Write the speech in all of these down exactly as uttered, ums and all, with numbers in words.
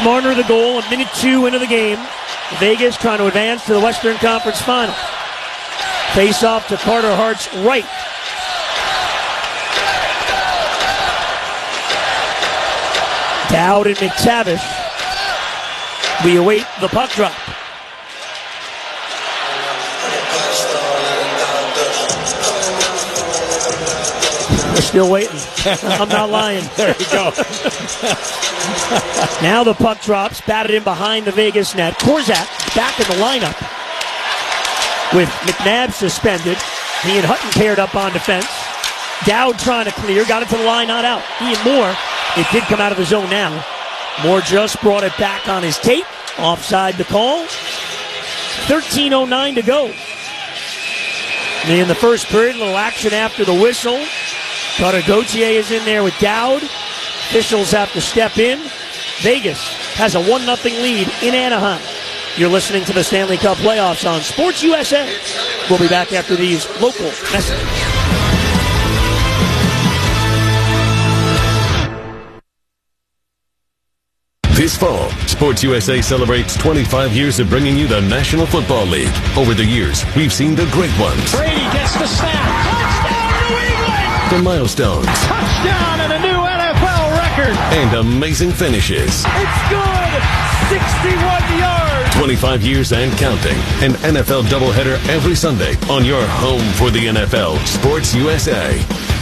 Marner the goal, a minute two into the game. Vegas trying to advance to the Western Conference Final. Face off to Carter Hart's right. Dowd and McTavish. We await the puck drop. We're still waiting. I'm not lying. There you go. Now the puck drops, batted in behind the Vegas net. Korzak back in the lineup with McNabb suspended. He and Hutton paired up on defense. Dowd trying to clear, got it to the line, not out. Ian Moore, it did come out of the zone now. Moore just brought it back on his tape. Offside the call. thirteen oh nine to go. In the first period, a little action after the whistle. Cutter Gauthier is in there with Dowd. Officials have to step in. Vegas has a one nothing lead in Anaheim. You're listening to the Stanley Cup playoffs on Sports U S A. We'll be back after these local messages. This fall, Sports U S A celebrates twenty-five years of bringing you the National Football League. Over the years, we've seen the great ones. Brady gets the snap. Touchdown, New England! The milestones. Touchdown and a new N F L record. And amazing finishes. It's good. sixty-one yards. twenty-five years and counting. An N F L doubleheader every Sunday on your home for the N F L, Sports U S A.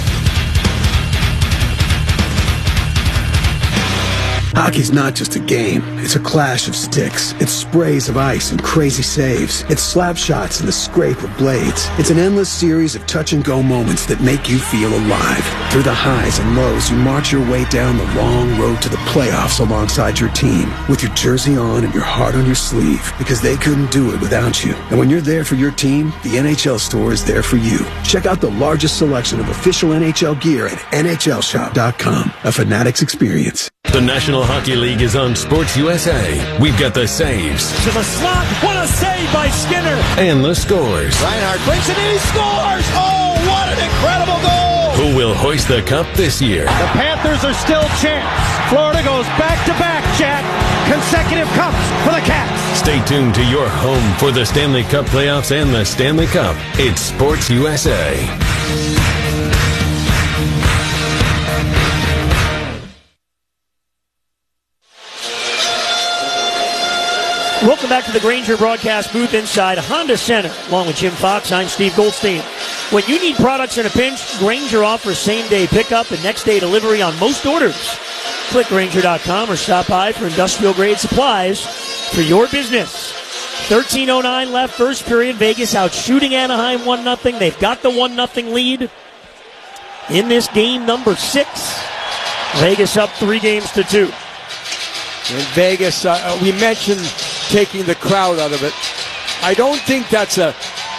Hockey's not just a game. It's a clash of sticks. It's sprays of ice and crazy saves. It's slap shots and the scrape of blades. It's an endless series of touch-and-go moments that make you feel alive. Through the highs and lows, you march your way down the long road to the playoffs alongside your team, with your jersey on and your heart on your sleeve, because they couldn't do it without you. And when you're there for your team, the N H L store is there for you. Check out the largest selection of official N H L gear at N H L shop dot com. A Fanatics experience. The National Hockey League is on Sports U S A. We've got the saves. To the slot. What a save by Skinner. And the scores. Reinhart brings it in. He scores. Oh, what an incredible goal. Who will hoist the cup this year? The Panthers are still champs. Florida goes back-to-back, Jack. Consecutive cups for the Cats. Stay tuned to your home for the Stanley Cup playoffs and the Stanley Cup. It's Sports U S A. Welcome back to the Grainger broadcast booth inside Honda Center. Along with Jim Fox, I'm Steve Goldstein. When you need products in a pinch, Grainger offers same-day pickup and next-day delivery on most orders. Click Grainger dot com or stop by for industrial-grade supplies for your business. thirteen oh nine left, first period. Vegas out shooting Anaheim one nothing. They've got the one nothing lead in this game number six. Vegas up three games to two. In Vegas, uh, we mentioned taking the crowd out of it. I don't think that's a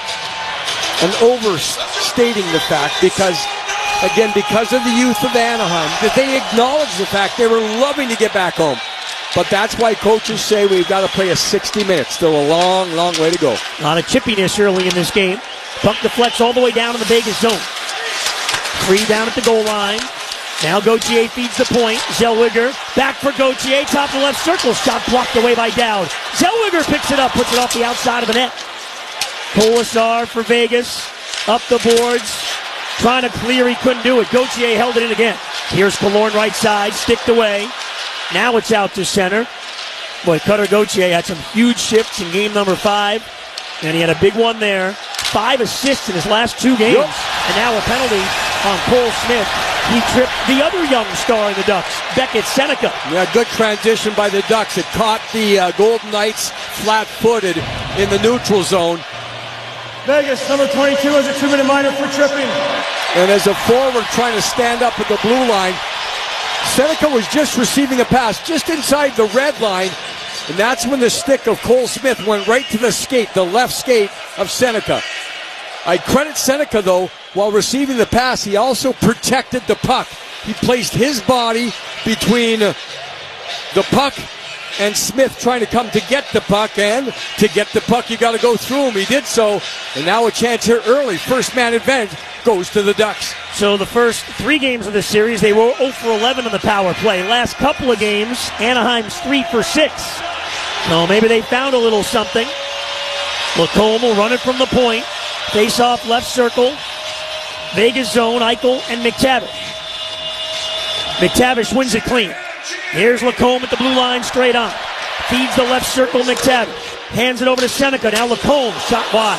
an overstating the fact, because, again, because of the youth of Anaheim, that they acknowledge the fact they were loving to get back home. But that's why coaches say we've got to play a sixty minutes. Still a long, long way to go. A lot of chippiness early in this game. Puck deflects all the way down in the Vegas zone. Three down at the goal line. Now Gauthier feeds the point. Zellweger back for Gauthier. Top of the left circle. Shot blocked away by Dowd. Zellweger picks it up. Puts it off the outside of the net. Colasar for Vegas. Up the boards. Trying to clear. He couldn't do it. Gauthier held it in again. Here's Killorn right side. Sticked away. Now it's out to center. Boy, Cutter Gauthier had some huge shifts in game number five. And he had a big one there. Five assists in his last two games. Yep. And now a penalty on Cole Smith. He tripped the other young star in the Ducks, Beckett Seneca. Yeah, good transition by the Ducks. It caught the uh, Golden Knights flat-footed in the neutral zone. Vegas, number twenty-two, has a two-minute minor for tripping. And as a forward trying to stand up at the blue line, Seneca was just receiving a pass just inside the red line, and that's when the stick of Cole Smith went right to the skate, the left skate of Seneca. I credit Seneca, though, while receiving the pass, he also protected the puck. He placed his body between the puck and Smith trying to come to get the puck, and to get the puck, you got to go through him. He did so, and now a chance here early. First man advantage. goes to the Ducks. So the first three games of the series, they were zero for eleven on the power play. Last couple of games, Anaheim's three for six. So maybe they found a little something. Lacombe will run it from the point. Face off left circle. Vegas zone, Eichel and McTavish. McTavish wins it clean. Here's Lacombe at the blue line, straight on. Feeds the left circle, McTavish. Hands it over to Seneca. Now Lacombe, shot wide.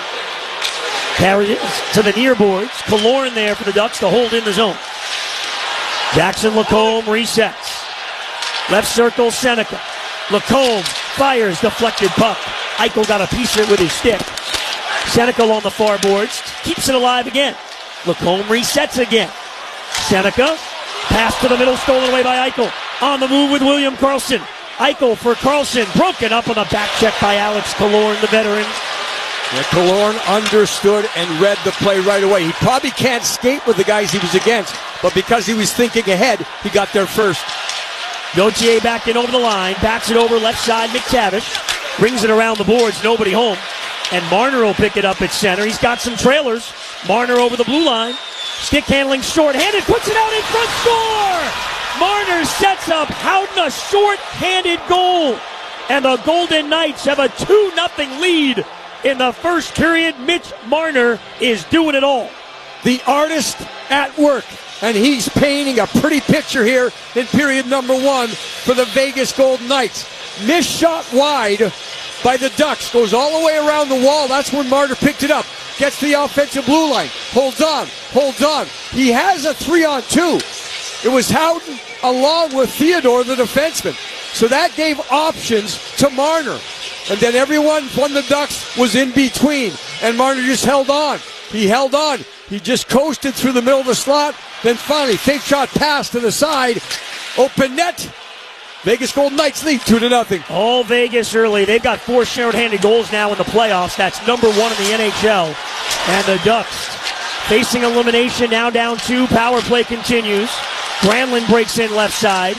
Carries it to the near boards. Killorn there for the Ducks to hold in the zone. Jackson Lacombe resets. Left circle, Seneca. Lacombe fires, deflected puck. Eichel got a piece of it with his stick. Seneca on the far boards, keeps it alive again. Lacombe resets again. Seneca, pass to the middle, stolen away by Eichel. On the move with William Karlsson. Eichel for Karlsson, broken up on the back check by Alex Killorn, the veteran. Yeah, Killorn understood and read the play right away. He probably can't skate with the guys he was against, but because he was thinking ahead, he got there first. Gauthier back in over the line, backs it over left side, McTavish. Brings it around the boards, nobody home. And Marner will pick it up at center. He's got some trailers. Marner over the blue line. Stick handling short-handed, puts it out in front, score! Marner sets up Howden a short-handed goal. And the Golden Knights have a two nothing lead in the first period. Mitch Marner is doing it all. The artist at work. And he's painting a pretty picture here in period number one for the Vegas Golden Knights. Missed shot wide by the Ducks. Goes all the way around the wall. That's when Marner picked it up. Gets to the offensive blue line. Holds on. Holds on. He has a three on two. It was Howden along with Theodore, the defenseman. So that gave options to Marner. And then everyone from the Ducks was in between. And Marner just held on. He held on. He just coasted through the middle of the slot. Then finally, fake shot pass to the side. Open net. Vegas Golden Knights lead two to nothing. All Vegas early. They've got four short-handed goals now in the playoffs. That's number one in the N H L. And the Ducks facing elimination, now down two. Power play continues. Granlund breaks in left side.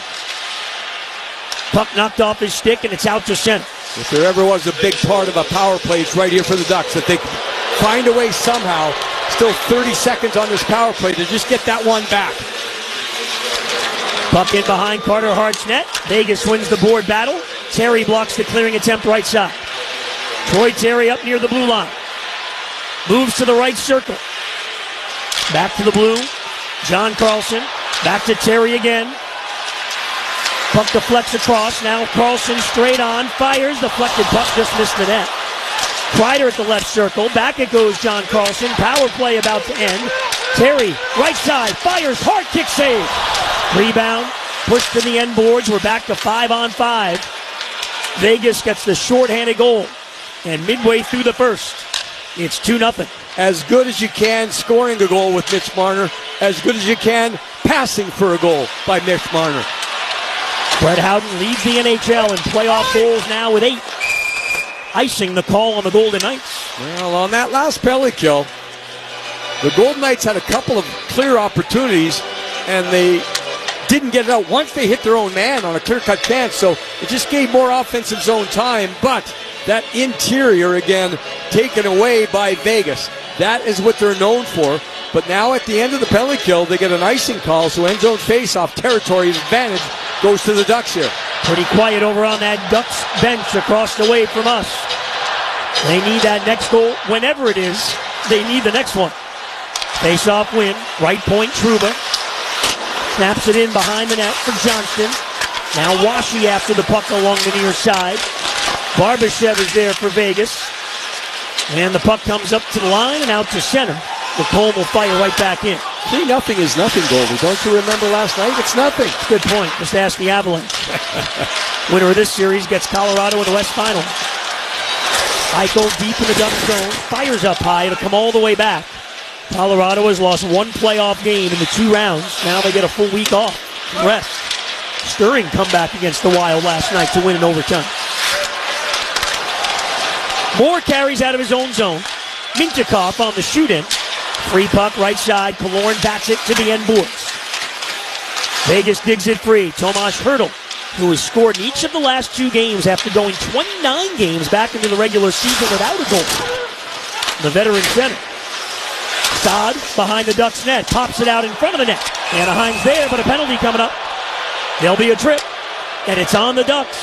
Puck knocked off his stick, and it's out to center. If there ever was a big part of a power play, it's right here for the Ducks. That they find a way somehow, still thirty seconds on this power play, to just get that one back. Puck in behind Carter Hart's net. Vegas wins the board battle. Terry blocks the clearing attempt right side. Troy Terry up near the blue line. Moves to the right circle. Back to the blue. John Karlsson. Back to Terry again. Puck deflects across. Now Karlsson straight on. Fires. Deflected puck just missed the net. Kreider at the left circle. Back it goes John Karlsson. Power play about to end. Terry, right side. Fires. Hard kick save. Rebound, pushed to the end boards. We're back to five on five. Vegas gets the shorthanded goal. And midway through the first, it's two nothing. As good as you can scoring a goal with Mitch Marner, as good as you can passing for a goal by Mitch Marner. Brett Howden leads the N H L in playoff goals now with eight. Icing the call on the Golden Knights. Well, on that last penalty kill, the Golden Knights had a couple of clear opportunities, and they didn't get it out once they hit their own man on a clear-cut chance, so it just gave more offensive zone time. But that interior, again, taken away by Vegas. That is what they're known for. But now at the end of the penalty kill, they get an icing call, so end zone face-off territory advantage goes to the Ducks here. Pretty quiet over on that Ducks bench across the way from us. They need that next goal. Whenever it is, they need the next one. Face-off win. Right point, Trouba. Snaps it in behind the net for Johnston. Now Washi after the puck along the near side. Barbashev is there for Vegas. And the puck comes up to the line and out to center. Lacombe will fire right back in. three nothing is nothing, Goldie. Don't you remember last night? It's nothing. Good point. Just ask the Avalanche. Winner of this series gets Colorado in the West Final. Eichel deep in the Ducks zone. Fires up high. It'll come all the way back. Colorado has lost one playoff game in the two rounds. Now they get a full week off. Rest. Stirring comeback against the Wild last night to win in overtime. Moore carries out of his own zone. Mintyukov on the shoot-in. Free puck right side. Killorn bats it to the end boards. Vegas digs it free. Tomas Hertl, who has scored in each of the last two games after going twenty-nine games back into the regular season without a goal. The veteran center. Dodd behind the Ducks net, pops it out in front of the net. Anaheim's there, but a penalty coming up. There'll be a trip, and it's on the Ducks.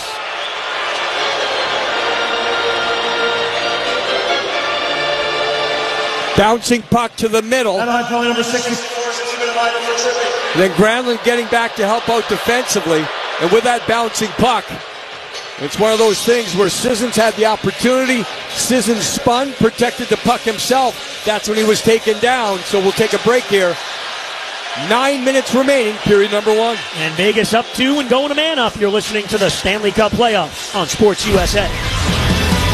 Bouncing puck to the middle. Anaheim penalty number sixty-four. Then Granlund getting back to help out defensively. And with that bouncing puck, it's one of those things where Sissons had the opportunity. Sissons spun, protected the puck himself. That's when he was taken down. So we'll take a break here. Nine minutes remaining, period number one. And Vegas up two and going to man up. You're listening to the Stanley Cup playoffs on Sports U S A.